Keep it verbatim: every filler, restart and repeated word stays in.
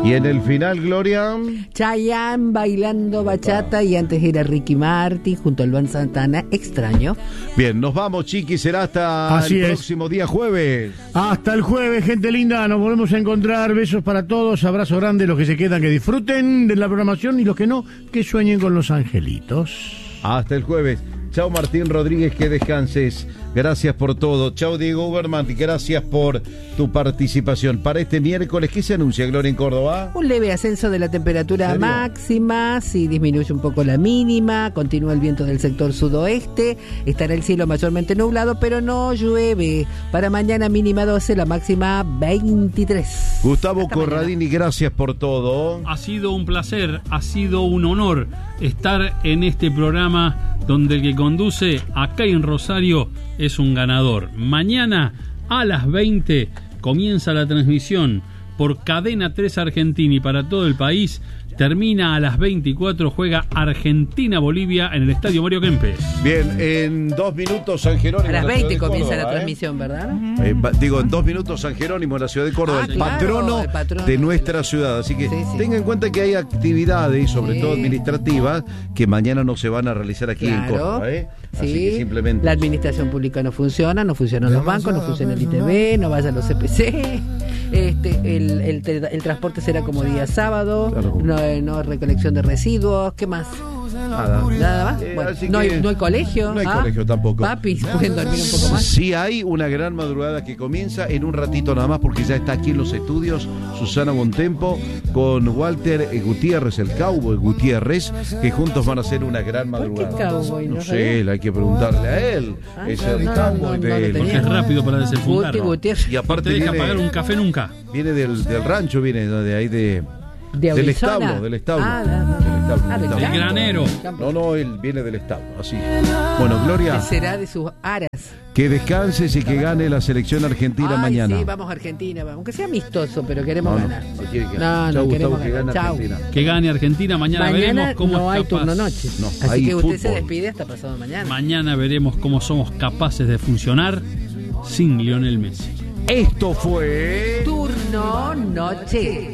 Y en el final, Gloria, Chayanne bailando bachata, y antes era Ricky Martin junto a Luan Santana, Extraño. Bien, nos vamos, Chiqui, será hasta Así el es. próximo día jueves. Hasta el jueves, gente linda, nos volvemos a encontrar. Besos para todos, abrazo grande, los que se quedan, que disfruten de la programación, y los que no, que sueñen con los angelitos. Hasta el jueves. Chao, Martín Rodríguez, que descanses. Gracias por todo. Chao, Diego Uberman, gracias por tu participación. Para este miércoles, ¿qué se anuncia, Gloria, en Córdoba? Un leve ascenso de la temperatura máxima, si disminuye un poco la mínima, continúa el viento del sector sudoeste, estará el cielo mayormente nublado, pero no llueve. Para mañana mínima doce, la máxima veintitrés. Gustavo Hasta Corradini, mañana. gracias por todo. Ha sido un placer, ha sido un honor estar en este programa donde el que conduce acá en Rosario es un ganador. Mañana a las veinte comienza la transmisión por Cadena tres Argentina y para todo el país. Termina a las veinticuatro, juega Argentina-Bolivia en el Estadio Mario Kempes. Bien, en dos minutos San Jerónimo. A las en la veinte ciudad de comienza Córdoba, la ¿eh? transmisión, ¿verdad? Eh, va- digo, en dos minutos San Jerónimo en la ciudad de Córdoba, Ah, el, claro, patrono el patrono de nuestra de la- ciudad. Así que Sí, sí. tenga en cuenta que hay actividades, sobre Sí. todo administrativas, que mañana no se van a realizar aquí en Claro. Córdoba. ¿eh? Así Sí. que simplemente. La administración pública no funciona, no funcionan los bancos, no funciona el I T V, no vayan los C P C. Este, el, el, el transporte será como día sábado, Claro. no, no recolección de residuos, ¿qué más? Nada. Nada más. Eh, Bueno, así no, que hay, no hay colegio. no hay Ah, colegio tampoco. Papis, pueden dormir un poco más. Sí hay una gran madrugada que comienza en un ratito nada más, porque ya está aquí en los estudios Susana Bontempo con Walter Gutiérrez, el cowboy Gutiérrez, que juntos van a hacer una gran ¿Por qué madrugada. cowboy? No No sé, sabía. hay que preguntarle a él. Ah, es no, el no, cowboy no, no de lo él. tenía. Porque es rápido para Guti desenfundarlo. Gutiérrez. Y No aparte te deja viene, pagar un café nunca. viene del, del rancho, viene de ahí de... ¿De del Arizona? establo, del establo. Ah, no, no. Del establo, Ah, del del establo. El granero. No, no, él viene del establo, así. Bueno, Gloria, ¿Qué será de sus aras? que descanses y que gane la selección argentina Ay, mañana. sí, vamos a Argentina, vamos. Aunque sea amistoso, pero queremos No, no, ganar. no quiere que- No, Chau, no, Gustavo, queremos que ganar. gane Chau. Argentina. Que gane Argentina. Mañana, Mañana veremos cómo no es hay capaz. turno noche. No, Así hay que usted se fútbol. despide hasta pasado mañana. Mañana veremos cómo somos capaces de funcionar sin Lionel Messi. Esto fue... Turno noche.